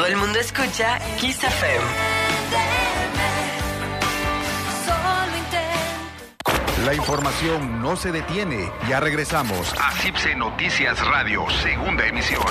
el mundo escucha Kiss FM. La información no se detiene. Ya regresamos a CIPSE Noticias Radio, segunda emisión.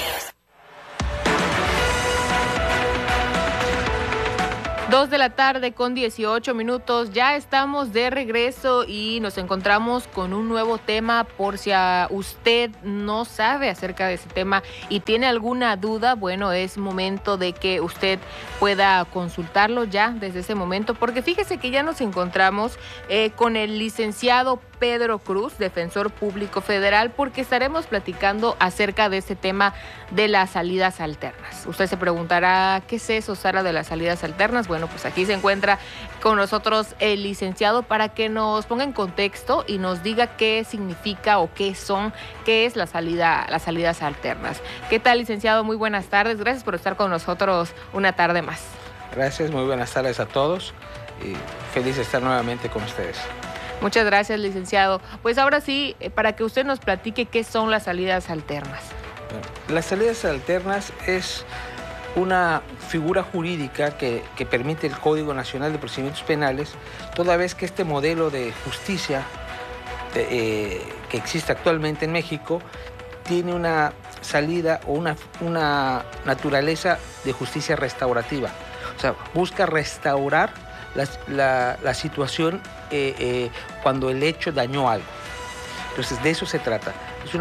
2 de la tarde con 18 minutos, ya estamos de regreso y nos encontramos con un nuevo tema. Por si usted no sabe acerca de ese tema y tiene alguna duda, bueno, es momento de que usted pueda consultarlo ya desde ese momento, porque fíjese que ya nos encontramos con el licenciado Pedro Cruz, defensor público federal, porque estaremos platicando acerca de este tema de las salidas alternas. Usted se preguntará, ¿qué es eso, Sara, de las salidas alternas? Bueno, pues aquí se encuentra con nosotros el licenciado para que nos ponga en contexto y nos diga qué significa o qué es las salidas alternas. ¿Qué tal, licenciado? Muy buenas tardes. Gracias por estar con nosotros una tarde más. Gracias, muy buenas tardes a todos y feliz de estar nuevamente con ustedes. Muchas gracias, licenciado. Pues ahora sí, para que usted nos platique qué son las salidas alternas. Las salidas alternas es una figura jurídica que permite el Código Nacional de Procedimientos Penales, toda vez que este modelo de justicia que existe actualmente en México tiene una salida o una naturaleza de justicia restaurativa. O sea, busca restaurar la situación cuando el hecho dañó algo. Entonces, de eso se trata.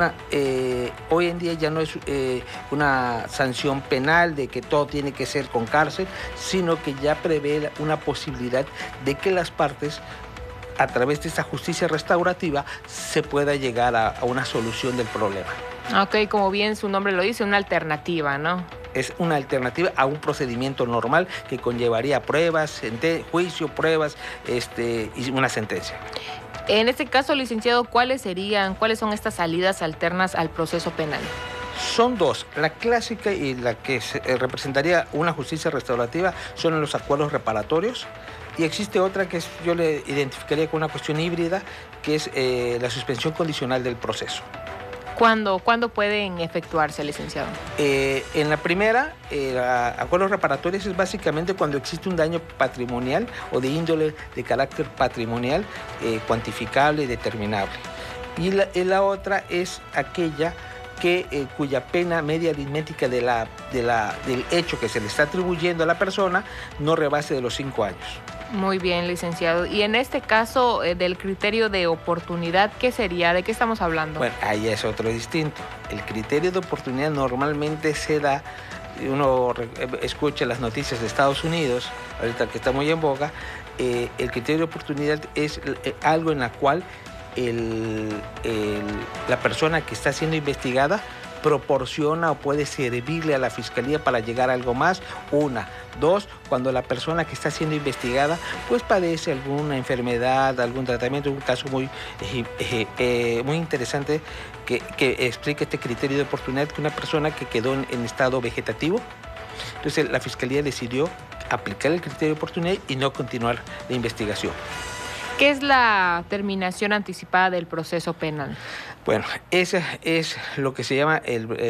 Hoy en día ya no es una sanción penal de que todo tiene que ser con cárcel, sino que ya prevé una posibilidad de que las partes, a través de esta justicia restaurativa, se pueda llegar a una solución del problema. Ok, como bien su nombre lo dice, una alternativa, ¿no? Es una alternativa a un procedimiento normal que conllevaría pruebas, juicio, pruebas y una sentencia. En este caso, licenciado, ¿cuáles son estas salidas alternas al proceso penal? Son dos. La clásica y la que representaría una justicia restaurativa son los acuerdos reparatorios. Y existe otra que yo le identificaría con una cuestión híbrida, que es la suspensión condicional del proceso. ¿Cuándo pueden efectuarse, licenciado? En la primera, acuerdos reparatorios es básicamente cuando existe un daño patrimonial o de índole de carácter patrimonial cuantificable y determinable. Y la otra es aquella cuya pena media aritmética del hecho que se le está atribuyendo a la persona no rebase de los 5 años. Muy bien, licenciado. Y en este caso del criterio de oportunidad, ¿qué sería? ¿De qué estamos hablando? Bueno, ahí es otro distinto. El criterio de oportunidad normalmente se da, uno escucha las noticias de Estados Unidos, ahorita que está muy en boga, el criterio de oportunidad es algo en la cual la persona que está siendo investigada proporciona o puede servirle a la fiscalía para llegar a algo más. Una. Dos, cuando la persona que está siendo investigada pues padece alguna enfermedad, algún tratamiento, un caso muy interesante que explica este criterio de oportunidad, que una persona que quedó en estado vegetativo, entonces la fiscalía decidió aplicar el criterio de oportunidad y no continuar la investigación. ¿Qué es la terminación anticipada del proceso penal? Bueno, esa es lo que se llama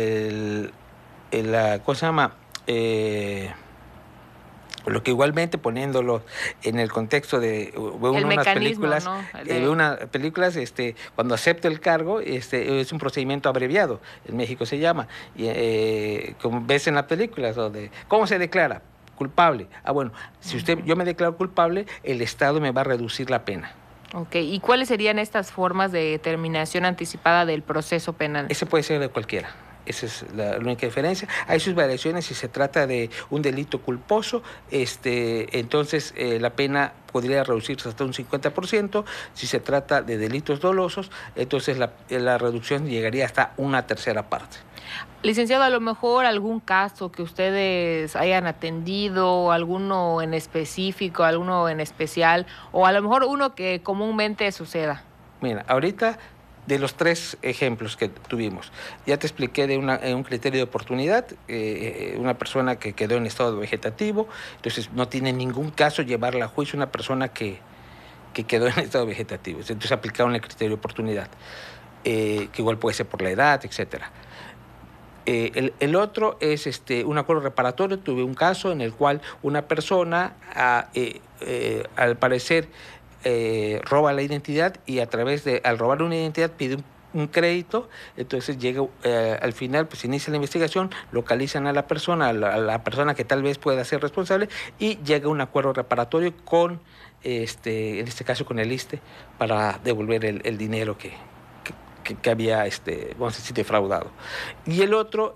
lo que igualmente poniéndolo en el contexto de unas películas, ¿no? Cuando acepta el cargo, es un procedimiento abreviado, en México se llama, y como ves en las películas, ¿cómo se declara? Culpable. Bueno, si yo me declaro culpable, el Estado me va a reducir la pena. Ok, ¿y cuáles serían estas formas de terminación anticipada del proceso penal? Ese puede ser de cualquiera. Esa es la única diferencia. Hay sus variaciones. Si se trata de un delito culposo, entonces la pena podría reducirse hasta un 50%. Si se trata de delitos dolosos, entonces la reducción llegaría hasta una tercera parte. Licenciado, a lo mejor algún caso que ustedes hayan atendido, alguno en específico, alguno en especial, o a lo mejor uno que comúnmente suceda. Mira, ahorita de los 3 ejemplos que tuvimos, ya te expliqué de un criterio de oportunidad, una persona que quedó en estado vegetativo, entonces no tiene ningún caso llevarla a juicio una persona que quedó en estado vegetativo, entonces aplicaron el criterio de oportunidad, que igual puede ser por la edad, etcétera. El otro es un acuerdo reparatorio. Tuve un caso en el cual una persona, al parecer, roba la identidad y al robar una identidad pide un crédito. Entonces llega al final, pues inicia la investigación, localizan a la persona que tal vez pueda ser responsable y llega un acuerdo reparatorio con en este caso con el ISSSTE para devolver el dinero que había, vamos a decir, defraudado. Y el otro,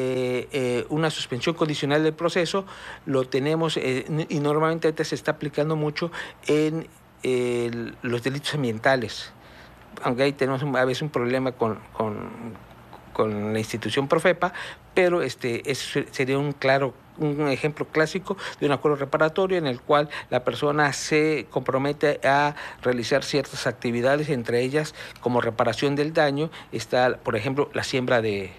una suspensión condicional del proceso, lo tenemos y normalmente ahorita se está aplicando mucho en los delitos ambientales, aunque ahí tenemos a veces un problema con la institución Profepa, pero eso sería un ejemplo clásico de un acuerdo reparatorio en el cual la persona se compromete a realizar ciertas actividades, entre ellas, como reparación del daño, está, por ejemplo, la siembra de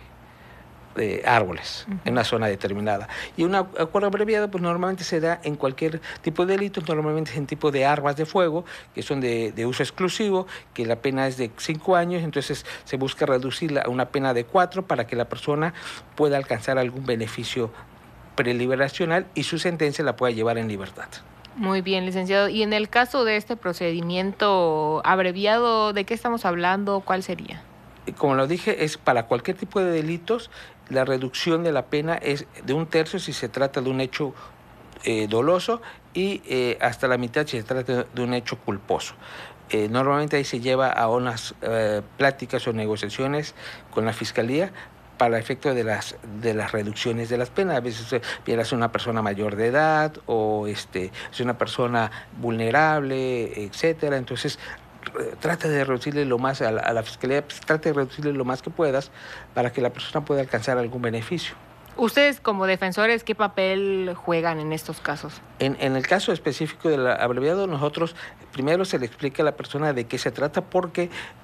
árboles en una zona determinada. Y un acuerdo abreviado pues normalmente se da en cualquier tipo de delitos, normalmente en tipo de armas de fuego, que son de uso exclusivo, que la pena es de 5 años, entonces se busca reducirla a una pena de 4 para que la persona pueda alcanzar algún beneficio preliberacional y su sentencia la pueda llevar en libertad. Muy bien, licenciado. Y en el caso de este procedimiento abreviado, ¿de qué estamos hablando? ¿Cuál sería? Como lo dije, es para cualquier tipo de delitos. La reducción de la pena es de 1/3 si se trata de un hecho doloso y hasta la mitad si se trata de un hecho culposo. Normalmente ahí se lleva a unas pláticas o negociaciones con la Fiscalía para el efecto de las reducciones de las penas. A veces pierdas una persona mayor de edad o es una persona vulnerable, etcétera. Entonces trata de reducirle lo más a la Fiscalía, pues, trata de reducirle lo más que puedas para que la persona pueda alcanzar algún beneficio. Ustedes como defensores, ¿qué papel juegan en estos casos? En el caso específico del abreviado, nosotros primero se le explica a la persona de qué se trata, porque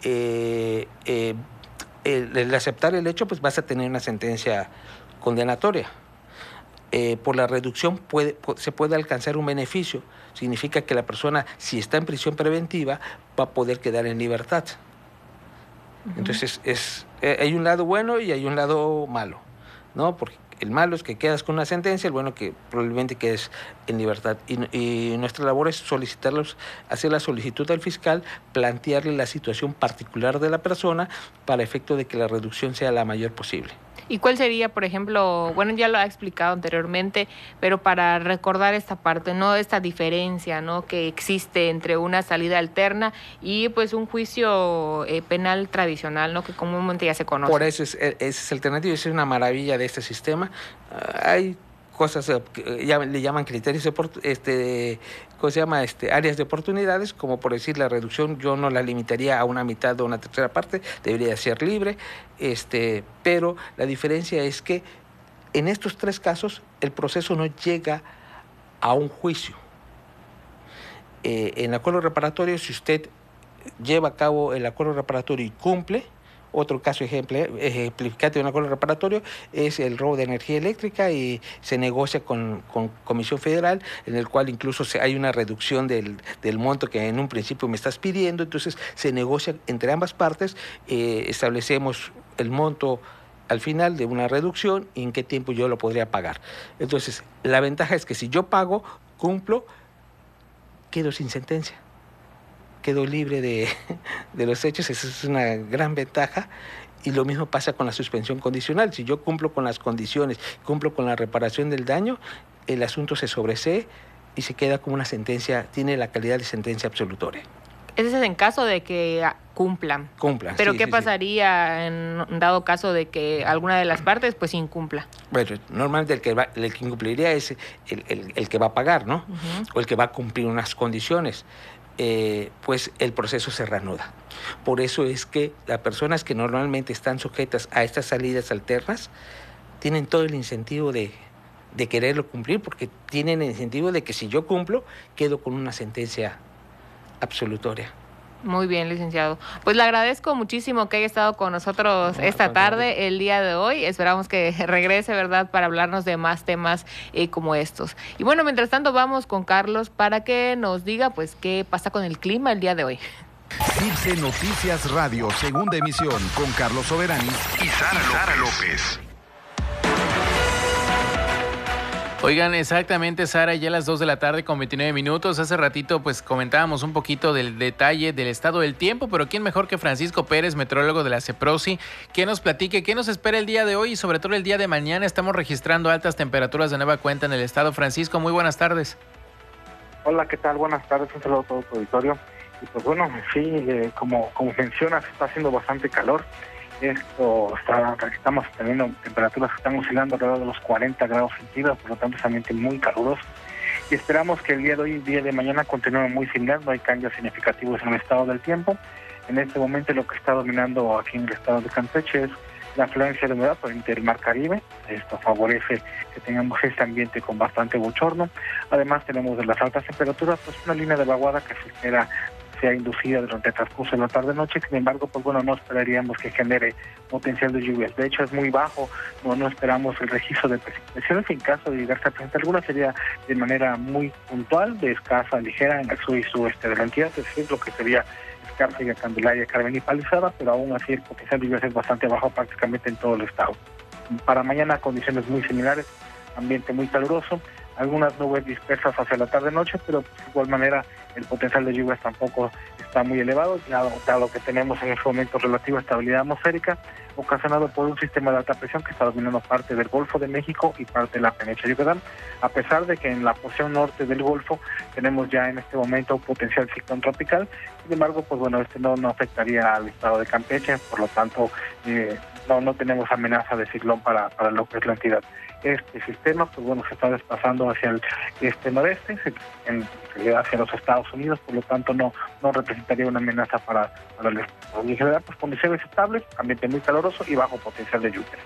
el aceptar el hecho, pues vas a tener una sentencia condenatoria. Por la reducción se puede alcanzar un beneficio. Significa que la persona, si está en prisión preventiva, va a poder quedar en libertad. Entonces, hay un lado bueno y hay un lado malo, ¿no? Porque el malo es que quedas con una sentencia, el bueno que probablemente quedes en libertad. Y nuestra labor es hacer la solicitud al fiscal, plantearle la situación particular de la persona para efecto de que la reducción sea la mayor posible. ¿Y cuál sería, por ejemplo, bueno, ya lo ha explicado anteriormente, pero para recordar esta parte, ¿no? Esta diferencia, ¿no?, que existe entre una salida alterna y pues un juicio penal tradicional, ¿no?, que comúnmente ya se conoce. Por eso es alternativo, es una maravilla de este sistema. Hay cosas que le llaman criterios de ¿cómo se llama? Áreas de oportunidades, como por decir la reducción, yo no la limitaría a una mitad o una tercera parte, debería ser libre, pero la diferencia es que en estos 3 casos el proceso no llega a un juicio. En el acuerdo reparatorio, si usted lleva a cabo el acuerdo reparatorio y cumple, otro caso ejemplificante de un acuerdo reparatorio es el robo de energía eléctrica y se negocia con Comisión Federal, en el cual incluso hay una reducción del monto que en un principio me estás pidiendo, entonces se negocia entre ambas partes, establecemos el monto al final de una reducción y en qué tiempo yo lo podría pagar. Entonces, la ventaja es que si yo pago, cumplo, quedo sin sentencia. Quedo libre de los hechos, esa es una gran ventaja. Y lo mismo pasa con la suspensión condicional. Si yo cumplo con las condiciones, cumplo con la reparación del daño, el asunto se sobresee y se queda como una sentencia, tiene la calidad de sentencia absolutoria. Ese es en caso de que cumplan. Pero sí, ¿qué pasaría en dado caso de que alguna de las partes pues incumpla? Bueno, normalmente el que incumpliría es el que va a pagar, ¿no? O el que va a cumplir unas condiciones. Pues el proceso se reanuda. Por eso es que las personas que normalmente están sujetas a estas salidas alternas tienen todo el incentivo de quererlo cumplir, porque tienen el incentivo de que si yo cumplo, quedo con una sentencia absolutoria. Muy bien, licenciado. Pues le agradezco muchísimo que haya estado con nosotros esta tarde, el día de hoy. Esperamos que regrese, ¿verdad?, para hablarnos de más temas como estos. Y bueno, mientras tanto vamos con Carlos para que nos diga pues qué pasa con el clima el día de hoy. CIPSE Noticias Radio, segunda emisión, con Carlos Soberanis y Sara López. Oigan, exactamente, Sara, ya a las 2 de la tarde con 29 minutos. Hace ratito pues comentábamos un poquito del detalle del estado del tiempo, pero ¿quién mejor que Francisco Pérez, meteorólogo de la CEPROSI, que nos platique qué nos espera el día de hoy y sobre todo el día de mañana? Estamos registrando altas temperaturas de nueva cuenta en el estado. Francisco, muy buenas tardes. Hola, ¿qué tal? Buenas tardes, un saludo a todo tu auditorio. Y pues bueno, sí, como mencionas, está haciendo bastante calor. Estamos teniendo temperaturas que están oscilando alrededor de los 40 grados centígrados, por lo tanto es un ambiente muy caluroso. Y esperamos que el día de hoy y el día de mañana continúe muy similar, no hay cambios significativos en el estado del tiempo. En este momento lo que está dominando aquí en el estado de Campeche es la afluencia de humedad proveniente del Mar Caribe. Esto favorece que tengamos este ambiente con bastante bochorno. Además tenemos de las altas temperaturas pues una línea de vaguada que se espera sea inducida durante el transcurso de la tarde-noche. Sin embargo, pues bueno, no esperaríamos que genere potencial de lluvias. De hecho, es muy bajo, no esperamos el registro de precipitaciones. En caso de llegarse a presentar alguna, sería de manera muy puntual, de escasa, ligera, en el sur y sureste de la entidad, es decir, lo que sería Escárcega, Candelaria, Carmen y Palizada, pero aún así el potencial de lluvias es bastante bajo prácticamente en todo el estado. Para mañana, condiciones muy similares, ambiente muy caluroso, algunas nubes dispersas hacia la tarde-noche, pero de igual manera el potencial de lluvias tampoco está muy elevado, dado que tenemos en este momento relativa estabilidad atmosférica, ocasionado por un sistema de alta presión que está dominando parte del Golfo de México y parte de la península de Yucatán, a pesar de que en la porción norte del Golfo tenemos ya en este momento un potencial ciclón tropical. Sin embargo, pues bueno, no afectaría al estado de Campeche, por lo tanto no tenemos amenaza de ciclón para lo que es la entidad. Este sistema, pues bueno, se está desplazando hacia el noreste, en realidad hacia los Estados Unidos, por lo tanto no representaría una amenaza para el estado. En general, pues condiciones estables, ambiente muy caluroso y bajo potencial de lluvia.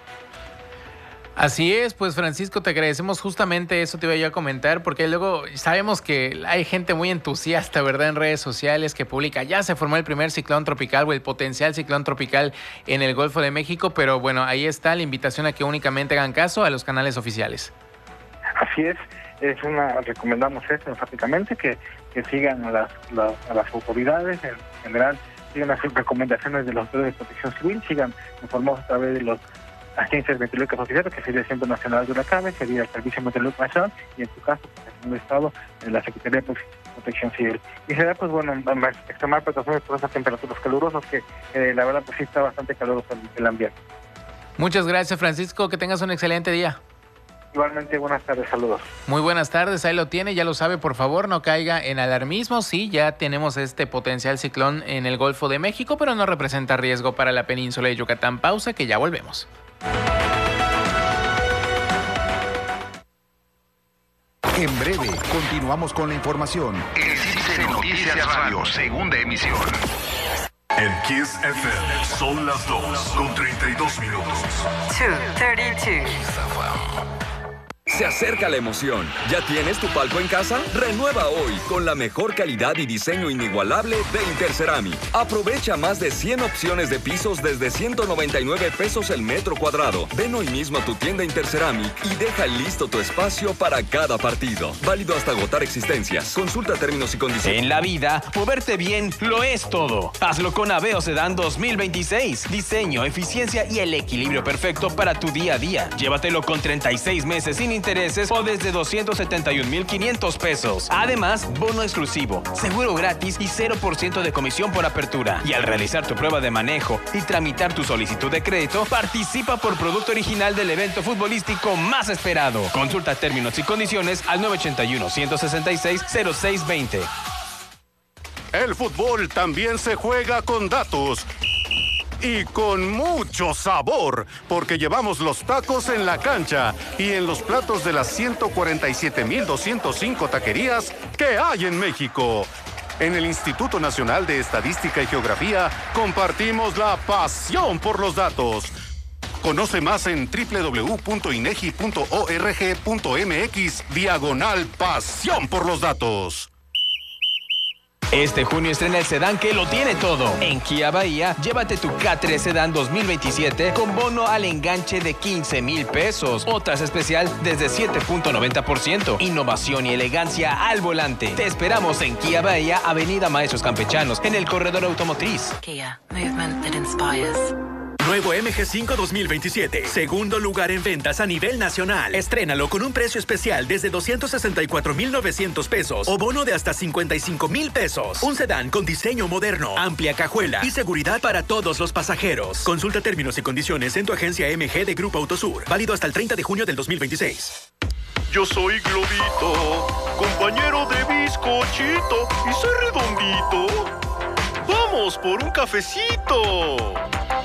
Así es, pues Francisco, te agradecemos justamente eso, te iba yo a comentar, porque luego sabemos que hay gente muy entusiasta, ¿verdad?, en redes sociales que publica, ya se formó el primer ciclón tropical o el potencial ciclón tropical en el Golfo de México, pero bueno, ahí está la invitación a que únicamente hagan caso a los canales oficiales. Así es, recomendamos esto enfáticamente, que sigan a las autoridades en general, sigan las recomendaciones de los autoridades de protección civil, sigan informados a través de los agencias meteorológicas oficiales, que sería el Centro Nacional de Huracanes, sería el Servicio Meteorológico Nacional y en su caso, en el Estado, la Secretaría de Protección Civil. Y será, pues bueno, extremar precauciones por esas temperaturas calurosas que la verdad pues sí está bastante caluroso el ambiente. Muchas gracias, Francisco, que tengas un excelente día. Igualmente, buenas tardes, saludos. Muy buenas tardes, ahí lo tiene, ya lo sabe, por favor, no caiga en alarmismo. Sí, ya tenemos este potencial ciclón en el Golfo de México, pero no representa riesgo para la península de Yucatán. Pausa, que ya volvemos. En breve, continuamos con la información. En CICE Noticias Radio, segunda emisión. En Kiss FM son las 2:32 minutos. 2:32. Se acerca la emoción. ¿Ya tienes tu palco en casa? Renueva hoy con la mejor calidad y diseño inigualable de Interceramic. Aprovecha más de 100 opciones de pisos desde 199 pesos el metro cuadrado. Ven hoy mismo a tu tienda Interceramic y deja listo tu espacio para cada partido. Válido hasta agotar existencias. Consulta términos y condiciones. En la vida, moverte bien lo es todo. Hazlo con Aveo Sedan 2026. Diseño, eficiencia y el equilibrio perfecto para tu día a día. Llévatelo con 36 meses sin intereses o desde 271,500 pesos. Además, bono exclusivo, seguro gratis y 0% de comisión por apertura. Y al realizar tu prueba de manejo y tramitar tu solicitud de crédito, participa por producto original del evento futbolístico más esperado. Consulta términos y condiciones al 981-166-0620. El fútbol también se juega con datos. Y con mucho sabor, porque llevamos los tacos en la cancha y en los platos de las 147,205 taquerías que hay en México. En el Instituto Nacional de Estadística y Geografía compartimos la pasión por los datos. Conoce más en www.inegi.org.mx/pasión por los datos. Este junio estrena el sedán que lo tiene todo. En Kia Bahía, llévate tu K3 Sedán 2027 con bono al enganche de 15,000 pesos. O tasa especial desde 7.90%. Innovación y elegancia al volante. Te esperamos en Kia Bahía, Avenida Maestros Campechanos, en el corredor automotriz. Kia, movement that inspires. Nuevo MG5 2027. Segundo lugar en ventas a nivel nacional. Estrénalo con un precio especial desde 264,900 pesos o bono de hasta 55,000 pesos. Un sedán con diseño moderno, amplia cajuela y seguridad para todos los pasajeros. Consulta términos y condiciones en tu agencia MG de Grupo Autosur. Válido hasta el 30 de junio del 2026. Yo soy Globito, compañero de bizcochito y soy redondito. ¡Vamos por un cafecito!